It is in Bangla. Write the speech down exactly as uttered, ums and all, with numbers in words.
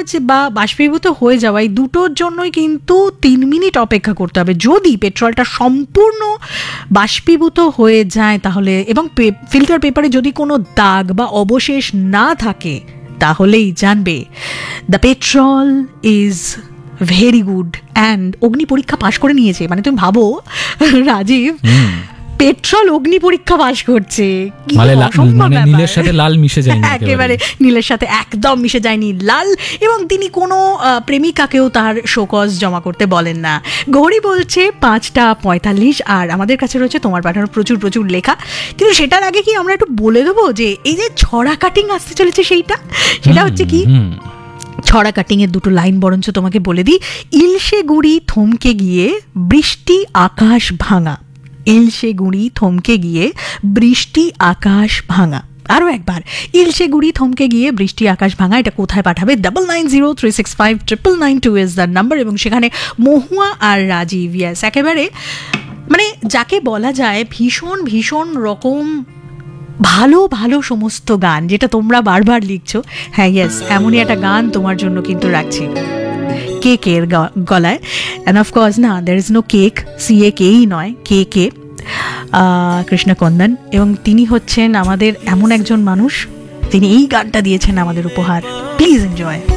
আকাশ বা বাষ্পীভূত হয়ে যাওয়া এই দুটোর জন্যই কিন্তু তিন মিনিট অপেক্ষা করতে হবে। যদি পেট্রোলটা সম্পূর্ণ বাষ্পীভূত হয়ে যায় তাহলে, এবং ফিল্টার পেপারে যদি কোনো দাগ বা অবশেষ না থাকে, তাহলেই জানবে the petrol is very good and অগ্নি পরীক্ষা পাশ করে নিয়েছে। মানে তুমি ভাবো রাজীব, পেট্রোল অগ্নি পরীক্ষা পাশ করছে, নীলের সাথে লাল মিশে যায়নি, একেবারে নীলের সাথে একদম মিশে যায়নি লাল। এবং তিনি কোনো প্রেমিকাকেও তার শোকজ জমা করতে বলেন না। ঘড়ি বলছে পাঁচটা পঁয়তাল্লিশ, আর আমাদের কাছে রয়েছে তোমার পাঠানো প্রচুর প্রচুর লেখা। কিন্তু সেটার আগে কি আমরা একটু বলে দেবো যে এই যে ছড়া কাটিং আসতে চলেছে সেইটা, সেটা হচ্ছে কি ছড়া কাটিং এর দুটো লাইন বরঞ্চ তোমাকে বলে দিই। ইলশে গুড়ি থমকে গিয়ে বৃষ্টি আকাশ ভাঙা, ইলশে গুড়ি থমকে গিয়ে বৃষ্টি আকাশ ভাঙা। আরও একবার, ইলশে গুড়ি থমকে গিয়ে বৃষ্টি আকাশ ভাঙা। এটা কোথায় পাঠাবে? Double nine zero three six five triple nine two is the number. এবং সেখানে মহুয়া আর রাজীব, ইয়াস, একেবারে মানে যাকে বলা যায় ভীষণ ভীষণ রকম ভালো ভালো সমস্ত গান, যেটা তোমরা বারবার লিখছো। হ্যাঁ, ইয়েস, এমনই একটা গান তোমার জন্য কিন্তু রাখছি কেকের গলায়। অ্যান্ড অফকোর্স না, there is no cake, C এ কেই নয়, কে কে কৃষ্ণকন্দন। এবং তিনি হচ্ছেন আমাদের এমন একজন মানুষ, তিনি এই গানটা দিয়েছেন আমাদের উপহার। Please enjoy.